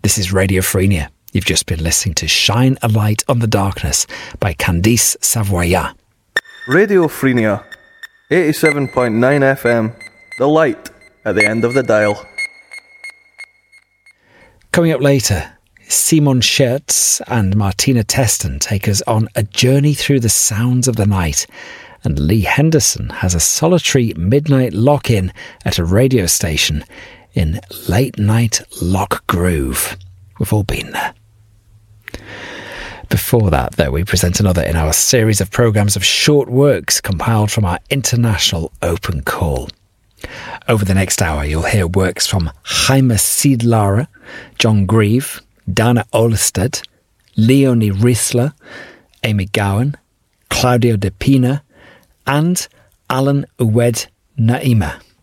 This is Radio Frenia. You've just been listening to Shine a Light on the Darkness by Candice Savoya. Radio Frenia, 87.9 FM, the light at the end of the dial. Coming up later, Simon Schertz and Martina Teston take us on a journey through the sounds of the night. And Lee Henderson has a solitary midnight lock-in at a radio station in Late Night Lock Groove. We've all been there. Before that, though, we present another in our series of programmes of short works compiled from our international open call. Over the next hour, you'll hear works from Jaime Seidlara, John Grieve, Dana Olsted, Leonie Risler, Amy Gowan, Claudio De Pina, and Alan Uwed Naima.